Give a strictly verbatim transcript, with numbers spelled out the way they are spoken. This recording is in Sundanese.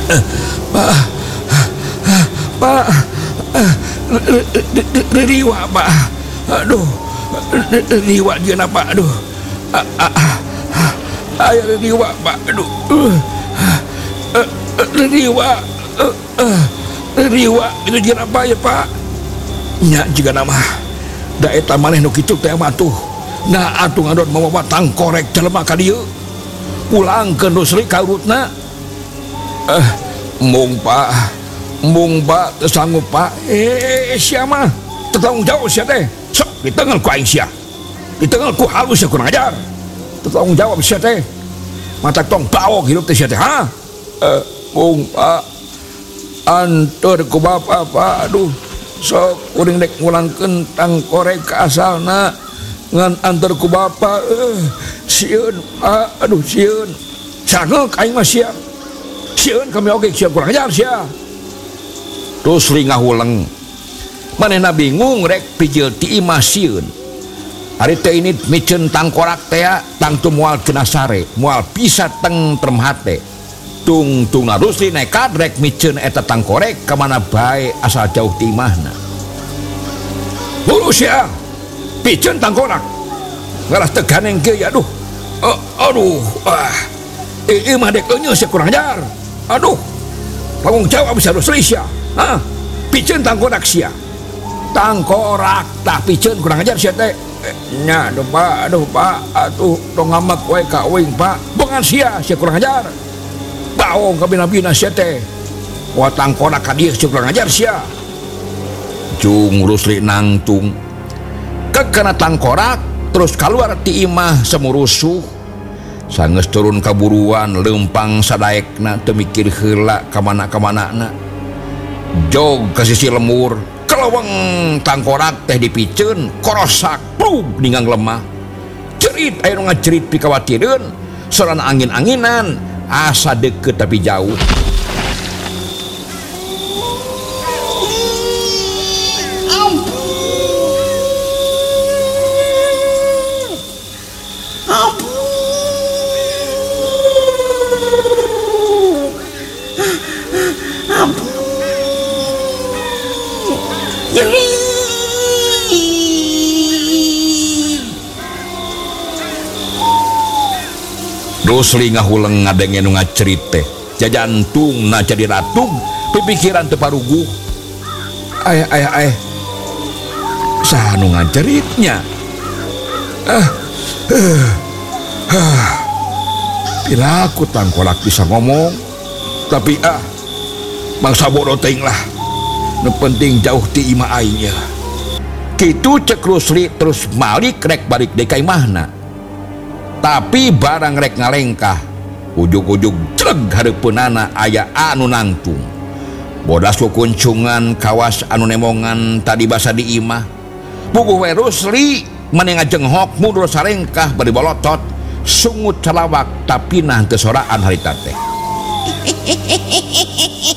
Pak, Pak, riwa Pak, aduh, riwa dia Pak, aduh, ayah riwa Pak, aduh, riwa, riwa itu dia apa ya Pak? Nya jika nama, da eta maneh nu kitu teh mah tuh, nah atuh ngadon mawa tangkorek jelema ka dieu, pulangkeun Rusli ka urutna. Eh, mung Pak, mung Pak teu sanggup Pak. Eh, sia mah teu tanggung jawab sia teh. Sok ditengal ku aing sia. Ditengal ku halus ya kurang ajar. Teu tanggung jawab sia teh. Mata tong baog hidup teh sia teh, ha? Eh, mung Pak, anteur ku bapa Pak, aduh. Sok uring dek ngulangkeun tangkorek ka asalna ngan antar ku bapa. Eh, sieun Pak, aduh sieun. Sangeuk aing mah sia. Sieun kami oge sia kurang ajar sia. Terus ngahuleng. Manehna bingung rek pijil ti imah sieun. Ari teh ini miceun tangkorak teh tang tu moal kena sare, moal bisa teng trem hate. Tung tungna Rusli nekat rek miceun eta tangkorek ka mana bae asal jauh ti imahna. Bulu sia. Piceun tangkorak. Ngalah teu ganeng ge ya aduh. Uh, aduh. Ah. Ieu mah dek eunyeus sia kurang ajar. Aduh, tanggung jawab bisa Rusli sia. Hah? Piceun tangkorak sia. Tangkorak tah piceun kurang ajar sia teh. Nya aduh Pak, aduh Pak, atuh dong ngamak wae ka euing Pak. Beungan sia sia kurang ajar. Baong ka bina-bina sia teh. Wa tangkorak ka dieu sia kurang ajar sia. Jung Rusli nangtung. Kekana tangkorak terus keluar ti imah semurusuh. Sanggeus turun kaburuan leumpang sadaekna teu mikir heula ka mana-kamanana. Jog ka sisi lemur, keleweng tangkorak teh dipiceun, korosak plug ninggang lemah. Cerit aya nu ngacerit pikawatireun, sorana angin-anginan, asa deukeut tapi jauh. Rusli ngahuleng ngadenge nu ngacerit teh. Jajantung na jadi ratug, pipikiran teu paruguh. Aya aya aya. Saha nu ngaceritnya? Ah. Uh, uh. Pilaku tangkolak bisa ngomong, tapi ah mangsa bodoh teuing lah. Nu penting jauh ti imah aing nya. Kitu cek Rusli terus malik rek balik deui ka imahna. Tapi barang rek ngalengkah, ujug-ujug cleg hareupeunana aya anu nangtung. Bodas kukuncungan kawas anu nemongan tadi basa di imah. Puguh we Rusli maneh ngajenghok mundur sarengkah bari bolotot, sungut calawak tapi nah teu soraan harita teh.